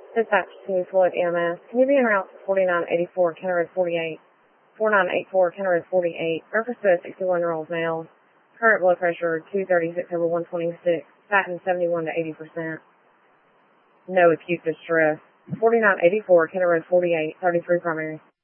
Dispatch to Floyd EMS. Can you be en route to 4984, County Road 48? 4984, County Road 48. Reference to a 61-year-old male. Current blood pressure 236/126. Statin 71 to 80%. No acute distress. 4984, County Road 48, 33 primary.